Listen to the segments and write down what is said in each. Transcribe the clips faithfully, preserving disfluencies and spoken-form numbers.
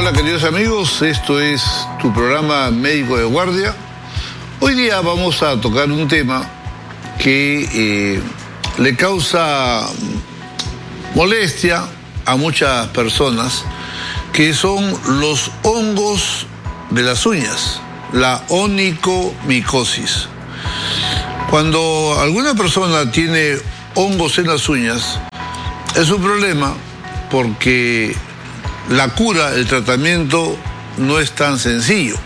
Hola queridos amigos, esto es tu programa Médico de Guardia. Hoy día vamos a tocar un tema que eh, le causa molestia a muchas personas, que son los hongos de las uñas, la onicomicosis. Cuando alguna persona tiene hongos en las uñas, es un problema porque la cura, el tratamiento no es tan sencillo.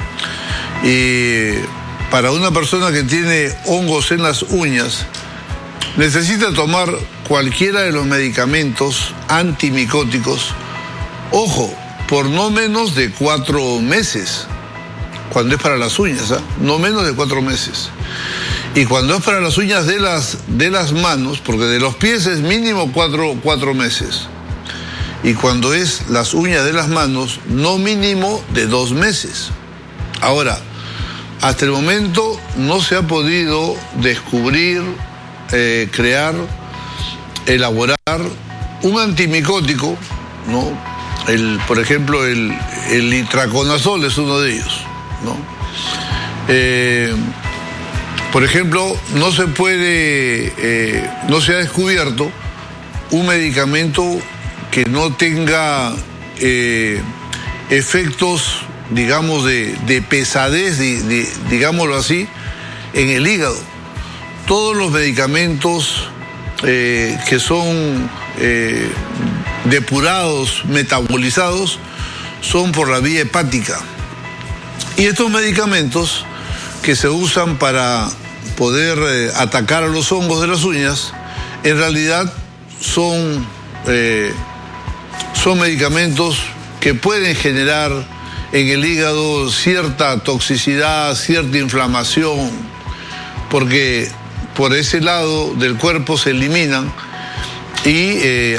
Y para una persona que tiene hongos en las uñas, necesita tomar cualquiera de los medicamentos antimicóticos, ojo, por no menos de cuatro meses, cuando es para las uñas, ¿eh? no menos de cuatro meses. Y cuando es para las uñas de las, de las manos, porque de los pies es mínimo cuatro, cuatro meses. Y cuando es las uñas de las manos, no mínimo de dos meses. Ahora, hasta el momento no se ha podido descubrir, eh, crear, elaborar un antimicótico, ¿no? El, por ejemplo, el, el itraconazol es uno de ellos, ¿no? Eh, por ejemplo, no se puede, eh, no se ha descubierto un medicamento que no tenga eh, efectos, digamos, de, de pesadez, de, de, digámoslo así, en el hígado. Todos los medicamentos eh, que son eh, depurados, metabolizados, son por la vía hepática. Y estos medicamentos que se usan para poder eh, atacar a los hongos de las uñas, en realidad son... Eh, Son medicamentos que pueden generar en el hígado cierta toxicidad, cierta inflamación, porque por ese lado del cuerpo se eliminan y eh,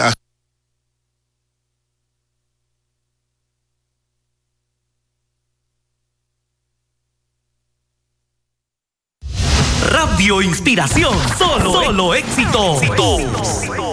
Radio Inspiración, solo, solo éxitos. éxitos.